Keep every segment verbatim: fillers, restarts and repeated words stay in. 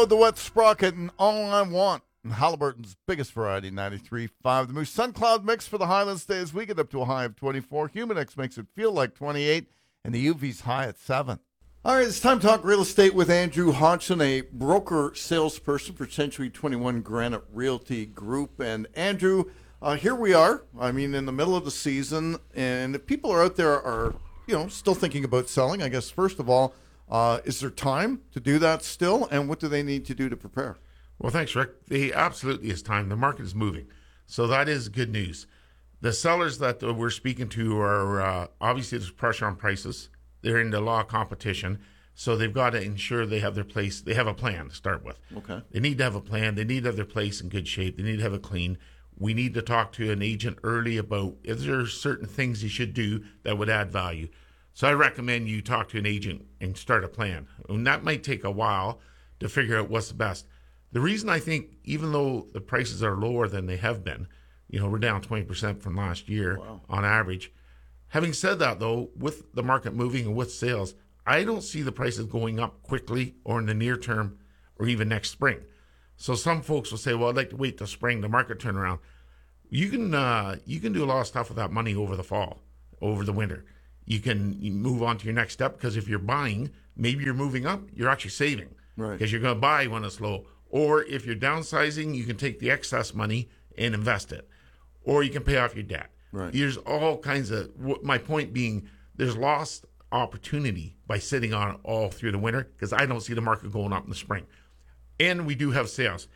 Download the Wet Sprocket and All I Want. And Halliburton's biggest variety, ninety-three point five. The Moose Sun Cloud Mix for the Highlands Day this week at up to a high of twenty-four. Humidex makes it feel like twenty-eight, and the U V's high at seven. All right, it's time to talk real estate with Andrew Hodgson, a broker salesperson for Century twenty-one Granite Realty Group. And Andrew, uh, here we are. I mean, in the middle of the season, and if people are out there are, you know, still thinking about selling, I guess, first of all, uh, is there time to do that still, and what do they need to do to prepare? Well, thanks, Rick. The absolutely is time. The market is moving. So that is good news. The sellers that we're speaking to are, uh, obviously there's pressure on prices. They're in the law of competition. So they've got to ensure they have their place. They have a plan to start with. Okay. They need to have a plan. They need to have their place in good shape. They need to have it clean. We need to talk to an agent early about, is there certain things you should do that would add value? So I recommend you talk to an agent and start a plan. And that might take a while to figure out what's the best. The reason I think, even though the prices are lower than they have been, you know, we're down twenty percent from last year wow. on average. Having said that, though, with the market moving and with sales, I don't see the prices going up quickly or in the near term or even next spring. So some folks will say, well, I'd like to wait till spring, the market turn around. You can, uh, you can do a lot of stuff with that money over the fall, over the winter. You can move on to your next step, because if you're buying, maybe you're moving up, you're actually saving. Right. Because you're going to buy when it's low. Or if you're downsizing, you can take the excess money and invest it. Or you can pay off your debt. Right. There's all kinds of, my point being, there's lost opportunity by sitting on it all through the winter, because I don't see the market going up in the spring. And we do have sales.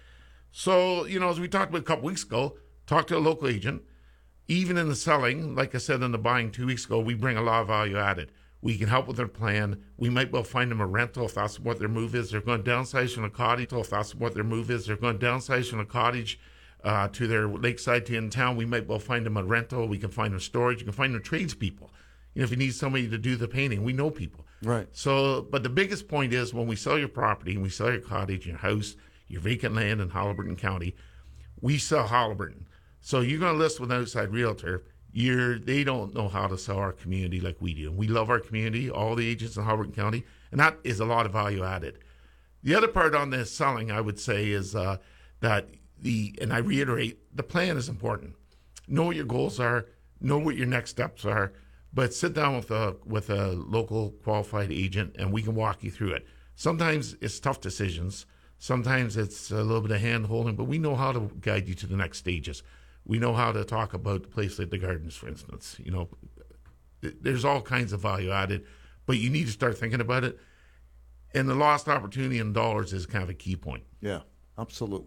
So, you know, as we talked about a couple weeks ago, talk to a local agent. Even in the selling, like I said in the buying two weeks ago, we bring a lot of value added. We can help with their plan. We might well find them a rental if that's what their move is. They're going to downsize from a cottage if that's what their move is. They're going to downsize from a cottage uh, to their lakeside to in town. We might well find them a rental. We can find them storage. You can find them tradespeople. You know, if you need somebody to do the painting, we know people. Right. So, but the biggest point is when we sell your property and we sell your cottage, your house, your vacant land in Halliburton County, we sell Halliburton. So you're going to list with an outside realtor. You're, they don't know how to sell our community like we do. We love our community, all the agents in Halliburton County, and that is a lot of value added. The other part on this selling, I would say, is uh, that the, and I reiterate, the plan is important. Know what your goals are, know what your next steps are, but sit down with a with a local qualified agent and we can walk you through it. Sometimes it's tough decisions. Sometimes it's a little bit of hand holding, but we know how to guide you to the next stages. We know how to talk about a place like the Gardens, for instance. You know, there's all kinds of value added, but you need to start thinking about it. And the lost opportunity in dollars is kind of a key point. Yeah, absolutely.